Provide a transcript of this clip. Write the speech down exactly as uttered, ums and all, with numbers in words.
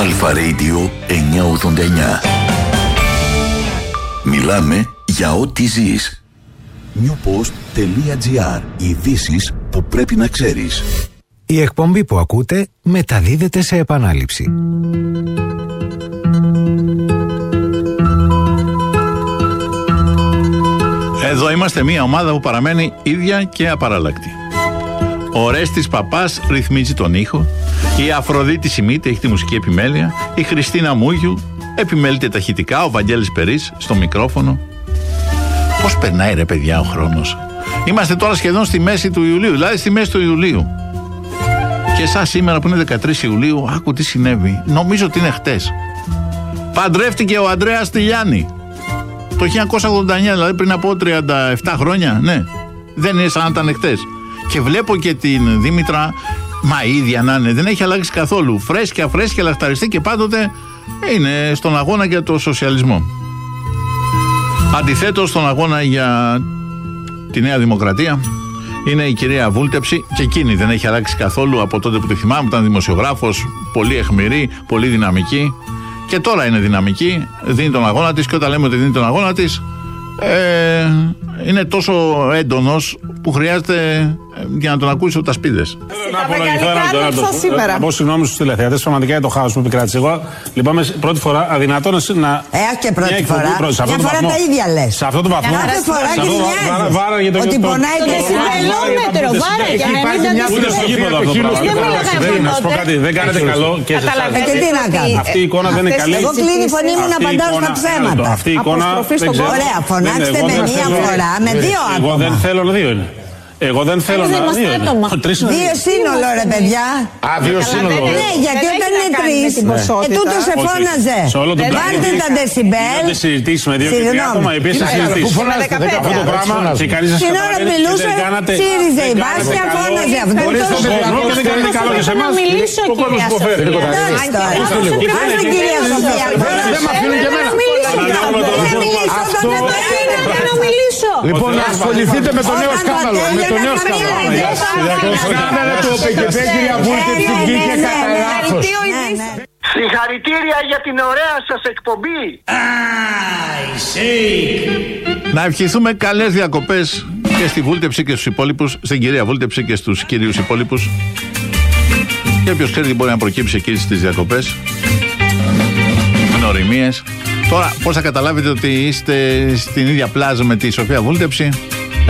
Αλφα Radio εννιακόσια ογδόντα εννιά. Μιλάμε για ό,τι ζεις. newpost.gr. Ειδήσεις που πρέπει να ξέρεις. Η εκπομπή που ακούτε μεταδίδεται σε επανάληψη. Εδώ είμαστε μια ομάδα που παραμένει ίδια και απαραλλακτή. Ο Ρέστης Παπάς ρυθμίζει τον ήχο, η Αφροδίτη Σιμίτη έχει τη μουσική επιμέλεια, η Χριστίνα Μούγιου επιμέλειται ταχυτικά, ο Βαγγέλης Περής στο μικρόφωνο. Πώς περνάει ρε παιδιά ο χρόνος. Είμαστε τώρα σχεδόν στη μέση του Ιουλίου, δηλαδή στη μέση του Ιουλίου. Και σαν σήμερα που είναι δεκατρείς Ιουλίου, άκου τι συνέβη. Νομίζω ότι είναι χτες. Παντρεύτηκε ο Ανδρέας Τηλιάνη. Το χίλια εννιακόσια ογδόντα εννιά, δηλαδή πριν από τριάντα επτά χρόνια, ναι. Δεν είναι σαν να ήταν χτες. Και βλέπω και την Δήμητρα, μα ίδια να είναι, δεν έχει αλλάξει καθόλου. Φρέσκια, φρέσκια, λαχταριστή και πάντοτε είναι στον αγώνα για το σοσιαλισμό. Αντιθέτως, στον αγώνα για τη Νέα Δημοκρατία είναι η κυρία Βούλτεψη και εκείνη δεν έχει αλλάξει καθόλου από τότε που τη θυμάμαι. Ήταν δημοσιογράφος, πολύ αιχμηρή, πολύ δυναμική και τώρα είναι δυναμική, δίνει τον αγώνα της και όταν λέμε ότι δίνει τον αγώνα της ε, είναι τόσο έντονος που χρειάζεται για να τον ακούσει ο Τασπίδες. Να απολογηθώ σήμερα. Να πω συγγνώμη στους τηλεθεατές, πραγματικά για το χάος που επικράτησε. Εγώ λυπάμαι πρώτη φορά αδυνατόν να. Ε, και πρώτη φορά. Μια φορά τα ίδια λες. Σε αυτό το βαθμό. Κάθε φορά και ότι πονάει και χιλιόμετρο, βάρα για να μην το ούτε στο γήπεδο αυτό το πράγμα. Να σου πω κάτι, δεν κάνετε καλό και σε εσάς. Αυτή η εικόνα δεν είναι καλή. Εγώ κλείνει η φωνή μου να απαντάω στα ψέματα. Αυτή η εικόνα. Ωραία, φωνάξτε με μία φορά, με δύο άτομα. Εγώ δεν θέλω δύο είναι. Εγώ δεν θέλω να δει. Δύο σύνολο, ρε παιδιά. Α, δύο σύνολο. Ναι, γιατί όταν είναι τρεις, ετούτο σε φώναζε. Βάλτε τα δεσιμπέλ. Δεν συζητήσει με δύο και τρία άτομα, οι οποίες θα συζητήσει αυτό το πράγμα και κανείς δεν στην ώρα μιλούσε, τσίριζε η Βάσια, φώναζε αυτό. Και δεν κάνετε καλό για σε εμάς. μιλήσω, κυρία Σοφία. Άρα, κυρία Σοφία, δεν μ' αφήνουν και εμένα. Λοιπόν, να ασχοληθείτε με το νέο σκάνδαλο. Με το νέο σκάνδαλο. Σκάνδαλο του ΟΠΕΚΕΠΕ, κυρία Βούλτεψη, βγήκε κατά λάθος. Συγχαρητήρια για την ωραία σας εκπομπή. Να ευχηθούμε καλές διακοπές και στη Βούλτεψη και στους υπόλοιπους, στην κυρία Βούλτεψη και στους κυρίους υπόλοιπους. Και όποιος ξέρει τι μπορεί να προκύψει εκεί στις διακοπές. Γνωριμίες. Τώρα, πώς θα καταλάβετε ότι είστε στην ίδια πλάζα με τη Σοφία Βούλτεψη?